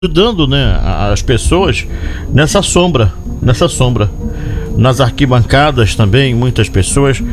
ajudando, né, as pessoas nessa sombra. Nas arquibancadas também, muitas pessoas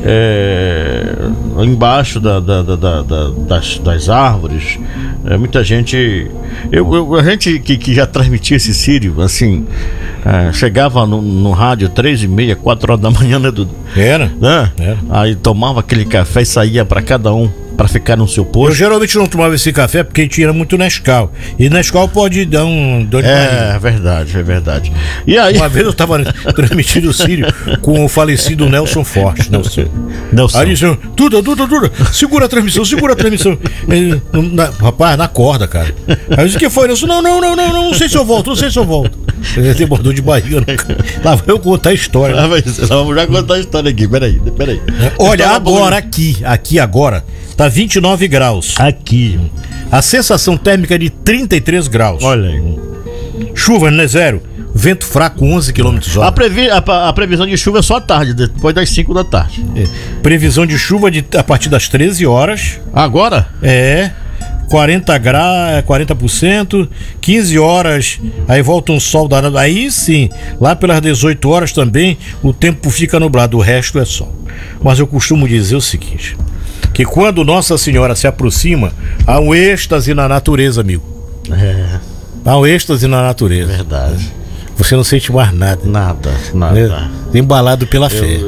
embaixo das árvores, muita gente. A gente que já transmitia esse Sírio, assim, chegava no rádio 3h30, 4 horas da manhã, né, Dudu? Era. Né? Era. Aí tomava aquele café e saía para cada um, para ficar no seu posto. Eu geralmente não tomava esse café porque a gente era muito Nescau. E Nescau pode dar um dor de barriga. É verdade. E aí? Uma vez eu tava transmitindo o Sírio com o falecido Nelson Forte. Nelson. Aí disse: Duda, segura a transmissão. Ele, rapaz, na corda, cara. Aí eu disse: o que foi, Nelson? Não sei se eu volto. Ele tem dor de barriga. Lá vai eu contar a história. Vamos já contar a história aqui, peraí. Olha, agora, aqui agora, tá 29 graus. Aqui. A sensação térmica é de 33 graus. Olha aí. Chuva, né, zero. Vento fraco, 11 km/h. A previsão de chuva é só à tarde, depois das 5 da tarde. Previsão de chuva a partir das 13 horas. Agora? 40 graus, 40%, 15 horas, aí volta um sol danado. Aí sim, lá pelas 18 horas também, o tempo fica nublado, o resto é sol. Mas eu costumo dizer o seguinte, que quando Nossa Senhora se aproxima, há um êxtase na natureza, amigo. Há um êxtase na natureza. Verdade. Você não sente mais nada. Nada. Embalado pela fé.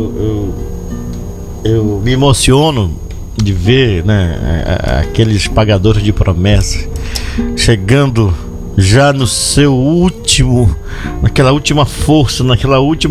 Eu me emociono de ver, né, aqueles pagadores de promessas chegando já no seu último, naquela última força, naquela última